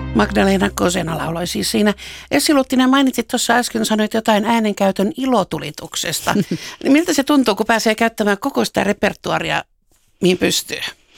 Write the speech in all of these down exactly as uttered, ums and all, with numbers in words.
Magdalena Kozena lauloi siis siinä. Essi Luttinen, mainitsit tuossa äsken, sanoit jotain äänenkäytön ilotulituksesta. Miltä se tuntuu, kun pääsee käyttämään koko sitä repertuaria, mihin pystyy?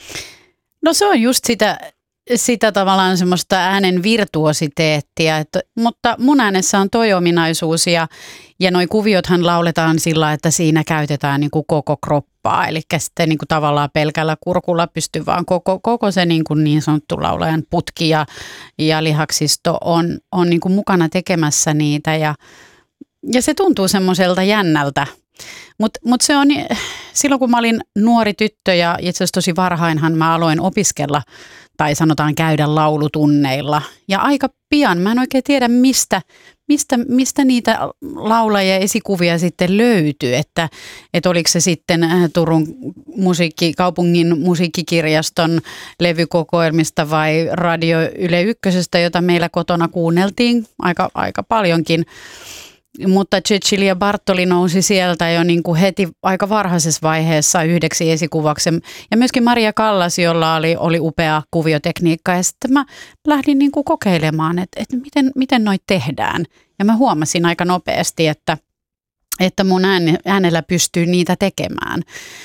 No se on just sitä, sitä tavallaan semmoista äänen virtuositeettia, että, mutta mun äänessä on toi ominaisuus ja, ja noi kuviothan lauletaan sillä, että siinä käytetään niin kuin koko kroppaa, eli sitten niin kuin tavallaan pelkällä kurkulla pystyy vaan koko, koko se niin, kuin niin sanottu laulajan putki ja, ja lihaksisto on, on niin kuin mukana tekemässä niitä ja, ja se tuntuu semmoiselta jännältä. Mutta mut se on, silloin kun mä olin nuori tyttö ja itse asiassa tosi varhainhan mä aloin opiskella tai sanotaan käydä laulutunneilla. Ja aika pian, mä en oikein tiedä mistä, mistä, mistä niitä laulajia esikuvia sitten löytyy, että, että oliko se sitten Turun musiikki, kaupungin musiikkikirjaston levykokoelmista vai Radio Yle Ykkösestä, jota meillä kotona kuunneltiin aika, aika paljonkin. Mutta Cecilia Bartoli nousi sieltä jo niin kuin heti aika varhaisessa vaiheessa yhdeksi esikuvaksi. Ja myöskin Maria Callas, jolla oli, oli upea kuviotekniikka. Ja sitten mä lähdin niin kuin kokeilemaan, että, että miten, miten noi tehdään. Ja mä huomasin aika nopeasti, että, että mun äänellä pystyy niitä tekemään.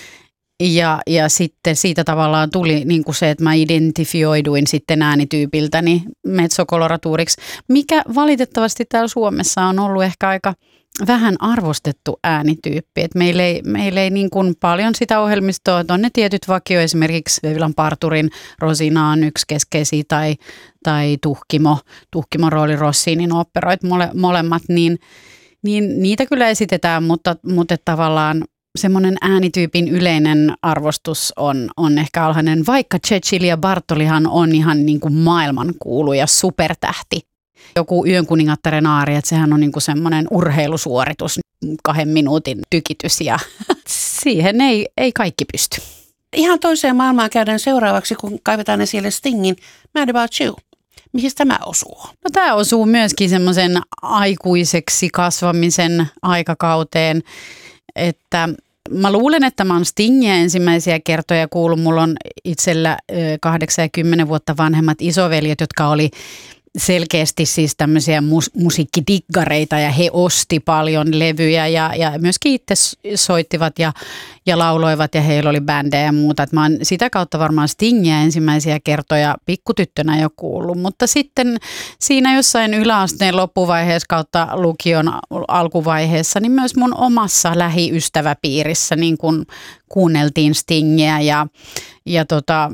Ja, ja sitten siitä tavallaan tuli niin kuin se, että mä identifioiduin sitten äänityypiltäni mezzokoloratuuriksi, mikä valitettavasti täällä Suomessa on ollut ehkä aika vähän arvostettu äänityyppi. Et meillä ei, meillä ei niin kuin paljon sitä ohjelmistoa, että on ne tietyt vakio, esimerkiksi Veivilan parturin Rosina on yksi keskeisiä tai, tai Tuhkimo, Tuhkimo rooli Rossinin operoit mole, molemmat, niin, niin niitä kyllä esitetään, mutta, mutta tavallaan semmoinen äänityypin yleinen arvostus on, on ehkä alhainen, vaikka Cecilia Bartolihan on ihan niin kuin maailmankuuluja supertähti. Joku Yön kuningattaren aari, että sehän on niin kuin semmoinen urheilusuoritus, kahden minuutin tykitys ja siihen ei, ei kaikki pysty. Ihan toiseen maailmaan käydään seuraavaksi, kun kaivetaan esille Stingin Mad About You. Mihin tämä osuu? No tämä osuu myöskin semmoisen aikuiseksi kasvamisen aikakauteen, että mä luulen, että mä oon Stingiä ensimmäisiä kertoja kuullut. Mulla on itsellä kahdeksan ja kymmenen vuotta vanhemmat isoveljet, jotka oli selkeästi siis tämmöisiä mus- musiikkidiggareita ja he osti paljon levyjä ja, ja myöskin itse soittivat ja, ja lauloivat ja heillä oli bändejä ja muuta. Et mä oon sitä kautta varmaan Stingiä ensimmäisiä kertoja pikkutyttönä jo kuullut, mutta sitten siinä jossain yläasteen loppuvaiheessa kautta lukion alkuvaiheessa, niin myös mun omassa lähiystäväpiirissä niin kun kuunneltiin Stingiä ja Ja tota,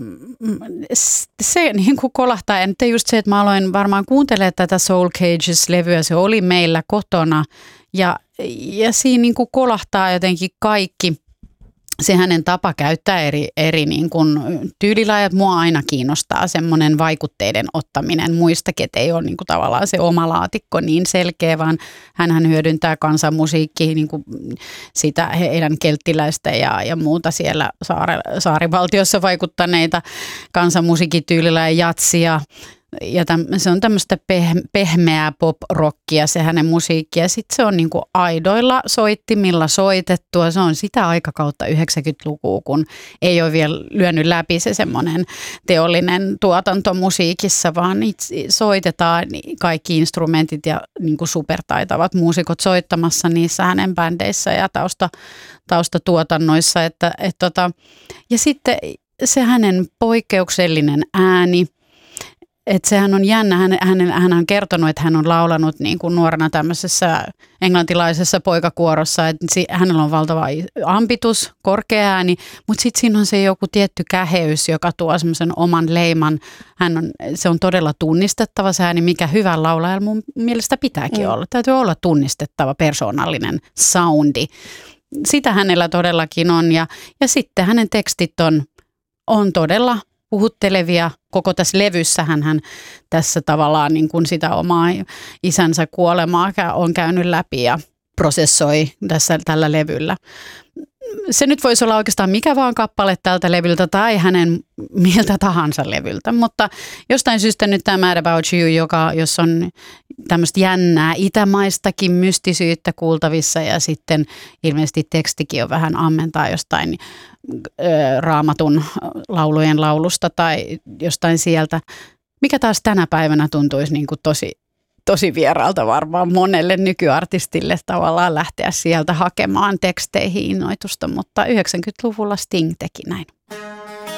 se niin kuin kolahtaa, ja nyt just se, että mä aloin varmaan kuuntelemaan tätä Soul Cages-levyä, se oli meillä kotona, ja, ja siinä niin kuin kolahtaa jotenkin kaikki se hänen tapa käyttää eri, eri niin kuin tyylilajat. Mua aina kiinnostaa semmoinen vaikutteiden ottaminen muistakin, että ei ole niin kuin tavallaan se oma laatikko niin selkeä, vaan hänhän hyödyntää kansanmusiikkia, niin kuin sitä heidän kelttiläistä ja, ja muuta siellä saare, saarivaltiossa vaikuttaneita kansanmusiikkityylillä ja jatsia. Ja täm, se on tämmöistä peh, pehmeää pop-rockia se hänen musiikki ja sitten se on niinku aidoilla soittimilla soitettua. Se on sitä aikakautta yhdeksänkymmentälukua, kun ei ole vielä lyönyt läpi se semmoinen teollinen tuotanto musiikissa, vaan itse soitetaan kaikki instrumentit ja niinku supertaitavat muusikot soittamassa niissä hänen bändeissä ja tausta, taustatuotannoissa. Että, et tota, ja sitten se hänen poikkeuksellinen ääni. Että sehän on jännä, hän, hän, hän on kertonut, että hän on laulanut niin kuin nuorena tämmöisessä englantilaisessa poikakuorossa, että hänellä on valtava ambitus, korkea ääni, mutta sitten siinä on se joku tietty käheys, joka tuo semmoisen oman leiman. Hän on, se on todella tunnistettava se ääni, mikä hyvän laulajalla mun mielestä pitääkin mm. olla. Täytyy olla tunnistettava persoonallinen soundi. Sitä hänellä todellakin on ja, ja sitten hänen tekstit on, on todella puhuttelevia. Koko tässä levyssähän hän tässä tavallaan niin kuin sitä omaa isänsä kuolemaa on käynyt läpi ja prosessoi tässä tällä levyllä. Se nyt voisi olla oikeastaan mikä vaan kappale tältä levyltä tai hänen miltä tahansa levyltä, mutta jostain syystä nyt tämä Mad About You, joka, jos on tämmöistä jännää itämaistakin mystisyyttä kuultavissa ja sitten ilmeisesti tekstikin on vähän ammentaa jostain ö, raamatun laulujen laulusta tai jostain sieltä, mikä taas tänä päivänä tuntuisi niin kuin tosi, tosi vieraalta varmaan monelle nykyartistille tavallaan lähteä sieltä hakemaan teksteihin innoitusta, mutta yhdeksänkymmentäluvulla Sting teki näin.